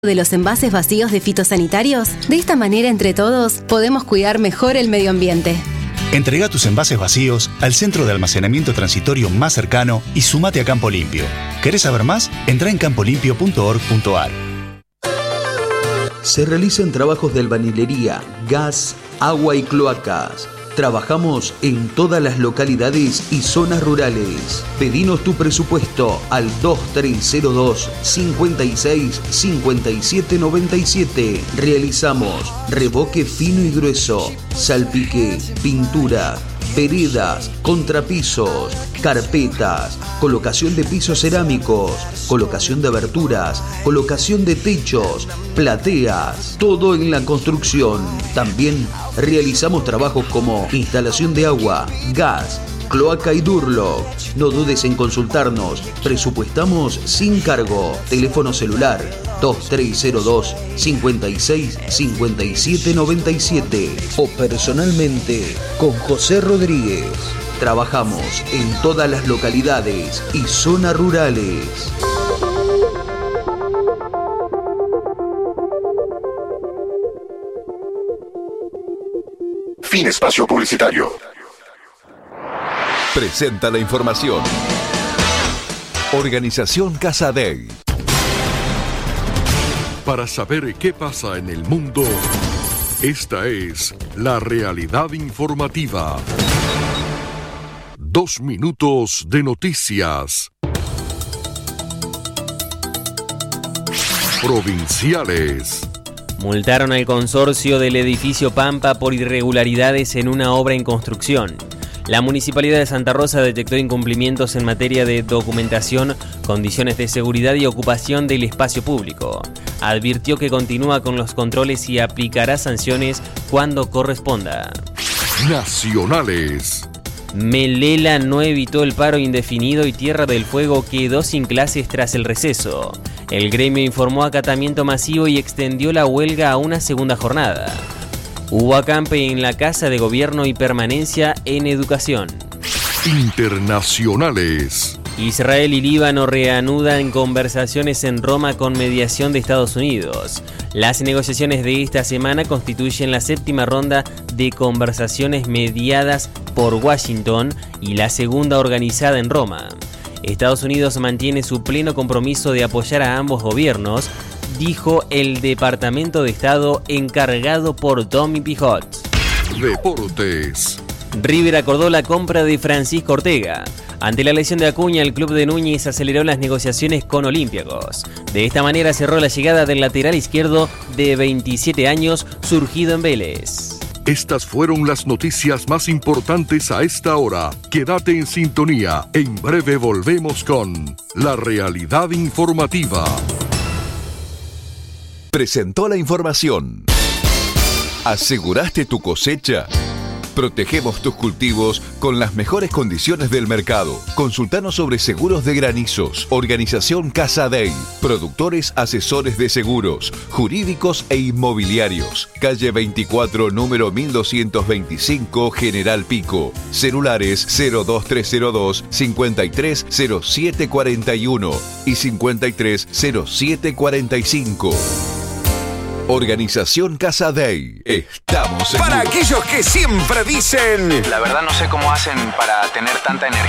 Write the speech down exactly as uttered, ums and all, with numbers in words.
de los envases vacíos de fitosanitarios? De esta manera, entre todos, podemos cuidar mejor el medio ambiente. Entrega tus envases vacíos al centro de almacenamiento transitorio más cercano y sumate a Campo Limpio. ¿Querés saber más? Entrá en campo limpio punto org punto a r. Se realizan trabajos de albañilería, gas, agua y cloacas. Trabajamos en todas las localidades y zonas rurales. Pedinos tu presupuesto al dos tres cero dos, cinco seis, cinco siete nueve siete. Realizamos revoque fino y grueso, salpique, pintura, veredas, contrapisos, carpetas, colocación de pisos cerámicos, colocación de aberturas, colocación de techos, plateas, todo en la construcción. También realizamos trabajos como instalación de agua, gas, cloaca y Durlock. No dudes en consultarnos. Presupuestamos sin cargo. Teléfono celular dos tres cero dos, cinco seis, cinco siete nueve siete o personalmente con José Rodríguez. Trabajamos en todas las localidades y zonas rurales. Fin espacio publicitario. Presenta la información. Organización Casa Dei. Para saber qué pasa en el mundo, esta es la realidad informativa. Dos minutos de noticias. Provinciales. Multaron al consorcio del edificio Pampa por irregularidades en una obra en construcción. La Municipalidad de Santa Rosa detectó incumplimientos en materia de documentación, condiciones de seguridad y ocupación del espacio público. Advirtió que continúa con los controles y aplicará sanciones cuando corresponda. Nacionales. Melela no evitó el paro indefinido y Tierra del Fuego quedó sin clases tras el receso. El gremio informó acatamiento masivo y extendió la huelga a una segunda jornada. Hubo acampe en la Casa de Gobierno y permanencia en educación. Internacionales. Israel y Líbano reanudan conversaciones en Roma con mediación de Estados Unidos. Las negociaciones de esta semana constituyen la séptima ronda de conversaciones mediadas por Washington y la segunda organizada en Roma. Estados Unidos mantiene su pleno compromiso de apoyar a ambos gobiernos, dijo el Departamento de Estado encargado por Tommy Pijot. Deportes. River acordó la compra de Francisco Ortega. Ante la lesión de Acuña, el club de Núñez aceleró las negociaciones con Olympiacos. De esta manera cerró la llegada del lateral izquierdo de veintisiete años, surgido en Vélez. Estas fueron las noticias más importantes a esta hora. Quédate en sintonía. En breve volvemos con La Realidad Informativa. Presentó la información. ¿Aseguraste tu cosecha? Protegemos tus cultivos con las mejores condiciones del mercado. Consultanos sobre seguros de granizos. Organización Casa Dei. Productores asesores de seguros, jurídicos e inmobiliarios. Calle veinticuatro, número mil doscientos veinticinco, General Pico. Celulares cero dos tres cero dos, cinco tres cero siete cuatro uno y cinco tres cero siete cuatro cinco. Organización Casa Dei. Estamos en... Para aquellos que siempre dicen... La verdad no sé cómo hacen para tener tanta energía.